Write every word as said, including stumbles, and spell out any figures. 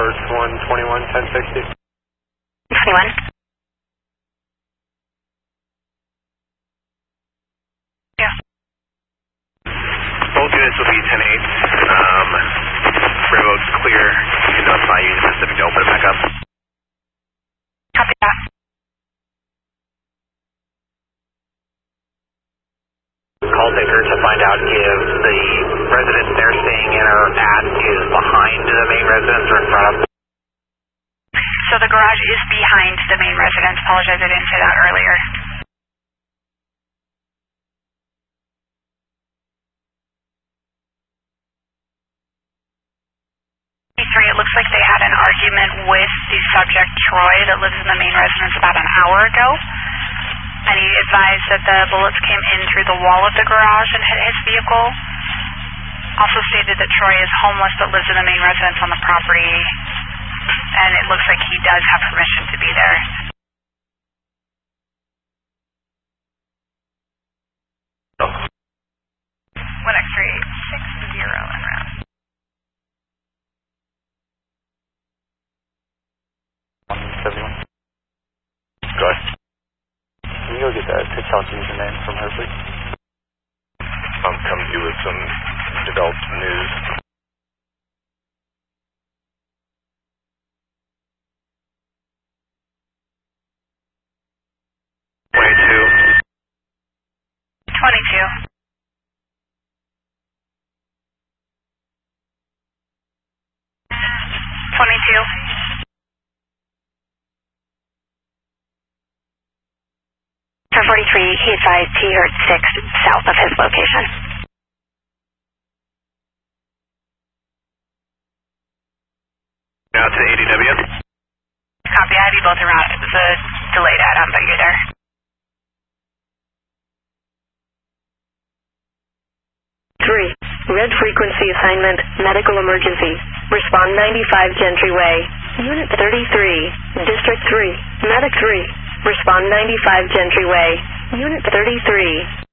Charge one twenty-one, ten sixty. twenty-one. Yeah. Both units will be ten eight. Um, Railroad's clear. You can notify Union Pacific to open it back up. Copy that. Call taker to find out if the residence they're staying in or at is behind the main residence or in front of. So the garage is behind the main residence. Apologize, I didn't say that earlier. Three, it looks like they had an argument with the subject, Troy, that lives in the main residence about an hour ago. And he advised that the bullets came in through the wall of the garage and hit his vehicle. Also stated that Troy is homeless but lives in the main residence on the property. And it looks like he does have permission to be there. one X three eight six zero en route. seventy-one. Go ahead. Can you go get that TikTok username from her, please? I'm coming to you with some developed news. twenty-two. twenty-two. twenty-two. For forty-three, he advised he heard six south of his location. Now to A D W. Copy, I have you both around. It was a delayed add-on, but you're there. Three, red frequency assignment, medical emergency. Respond ninety-five Gentry Way. Unit thirty-three, District three, Medic three. Respond ninety-five Gentry Way. Unit thirty-three.